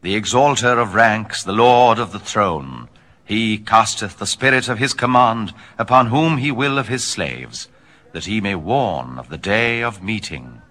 the exalter of ranks, the Lord of the throne. He casteth the spirit of his command upon whom he will of his slaves, that he may warn of the day of meeting.